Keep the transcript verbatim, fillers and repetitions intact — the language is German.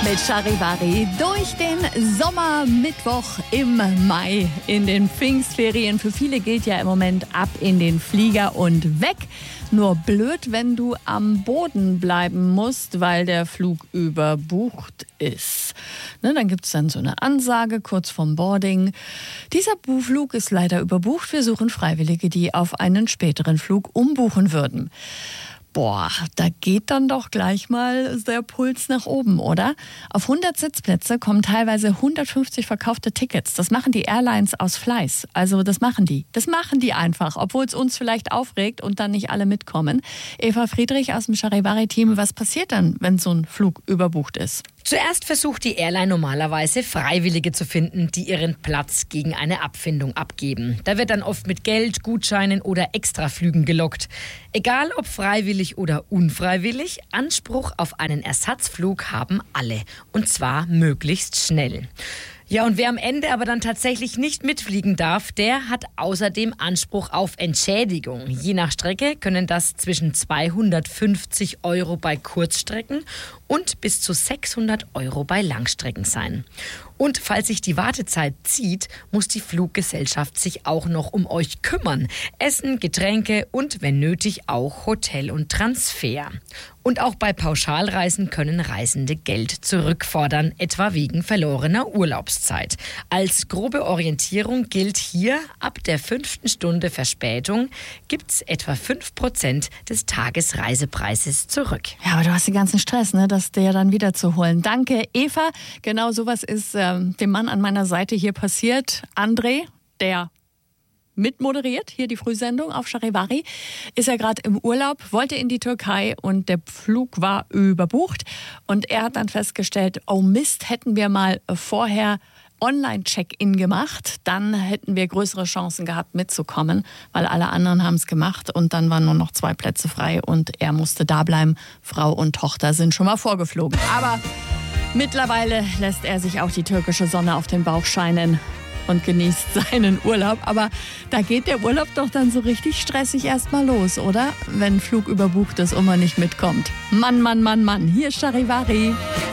Mit Charivari durch den Sommermittwoch im Mai in den Pfingstferien. Für viele gilt ja im Moment ab in den Flieger und weg. Nur blöd, wenn du am Boden bleiben musst, weil der Flug überbucht ist. Ne, dann gibt es dann so eine Ansage kurz vorm Boarding. Dieser Flug ist leider überbucht. Wir suchen Freiwillige, die auf einen späteren Flug umbuchen würden. Boah, da geht dann doch gleich mal der Puls nach oben, oder? Auf hundert Sitzplätze kommen teilweise hundertfünfzig verkaufte Tickets. Das machen die Airlines aus Fleiß. Also das machen die. Das machen die einfach, obwohl es uns vielleicht aufregt und dann nicht alle mitkommen. Eva Friedrich aus dem Charivari-Team, was passiert dann, wenn so ein Flug überbucht ist? Zuerst versucht die Airline normalerweise, Freiwillige zu finden, die ihren Platz gegen eine Abfindung abgeben. Da wird dann oft mit Geld, Gutscheinen oder Extraflügen gelockt. Egal ob freiwillig oder unfreiwillig, Anspruch auf einen Ersatzflug haben alle. Und zwar möglichst schnell. Ja, und wer am Ende aber dann tatsächlich nicht mitfliegen darf, der hat außerdem Anspruch auf Entschädigung. Je nach Strecke können das zwischen zweihundertfünfzig Euro bei Kurzstrecken und bis zu sechshundert Euro bei Langstrecken sein. Und falls sich die Wartezeit zieht, muss die Fluggesellschaft sich auch noch um euch kümmern. Essen, Getränke und wenn nötig auch Hotel und Transfer. Und auch bei Pauschalreisen können Reisende Geld zurückfordern, etwa wegen verlorener Urlaubszeit. Als grobe Orientierung gilt hier, ab der fünften Stunde Verspätung gibt's etwa fünf Prozent des Tagesreisepreises zurück. Ja, aber du hast den ganzen Stress, ne, das dir dann wiederzuholen. Danke, Eva. Genau sowas ist äh, dem Mann an meiner Seite hier passiert. André, der mitmoderiert, hier die Frühsendung auf Charivari, ist er gerade im Urlaub, wollte in die Türkei und der Flug war überbucht. Und er hat dann festgestellt, oh Mist, hätten wir mal vorher Online-Check-In gemacht, dann hätten wir größere Chancen gehabt mitzukommen, weil alle anderen haben es gemacht und dann waren nur noch zwei Plätze frei und er musste da bleiben. Frau und Tochter sind schon mal vorgeflogen. Aber mittlerweile lässt er sich auch die türkische Sonne auf den Bauch scheinen und genießt seinen Urlaub. Aber da geht der Urlaub doch dann so richtig stressig erstmal los, oder? Wenn ein Flug überbucht ist und man nicht mitkommt. Mann, Mann, Mann, Mann. Hier ist Charivari.